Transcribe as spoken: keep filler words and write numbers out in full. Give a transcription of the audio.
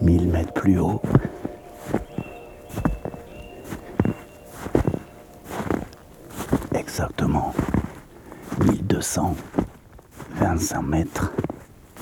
mille mètres plus haut. Exactement mille deux cent vingt-cinq mètres.